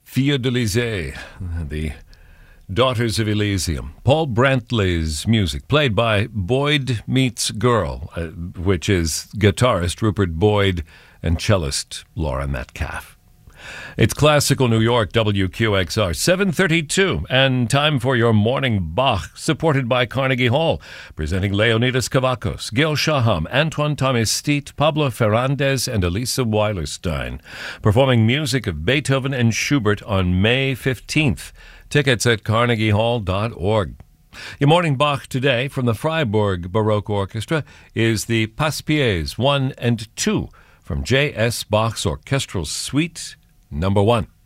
Fiordalize, the Daughters of Elysium. Paul Brantley's music, played by Boyd Meets Girl, which is guitarist Rupert Boyd and cellist Laura Metcalf. It's Classical New York, WQXR, 7:32, and time for your morning Bach, supported by Carnegie Hall, presenting Leonidas Kavakos, Gil Shaham, Antoine Thomas Steet, Pablo Ferrandez, and Elisa Weilerstein, performing music of Beethoven and Schubert on May 15th. Tickets at carnegiehall.org. Your morning Bach today from the Freiburg Baroque Orchestra is the Passepieds 1 and 2 from J.S. Bach's Orchestral Suite No. 1.